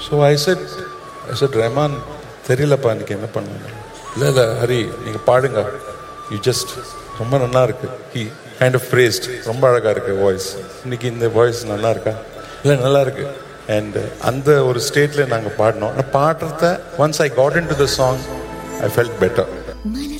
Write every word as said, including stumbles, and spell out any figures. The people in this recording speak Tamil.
So I set I set Rahman தெரியலப்பா இன்னைக்கு என்ன பண்ணுங்க. இல்லை இல்லை ஹரி நீங்கள் பாடுங்க, யூ ஜஸ்ட் ரொம்ப நல்லா இருக்கு. ஹி கைண்ட் ஆஃப் பிரேஸ்ட், ரொம்ப அழகாக இருக்கு வாய்ஸ், இன்னைக்கு இந்த வாய்ஸ் நல்லா இருக்கா, இல்லை நல்லா இருக்கு. அண்ட் அந்த ஒரு ஸ்டேட்ல நாங்கள் பாடினோம். பாடுறத once I got in to the song I felt better.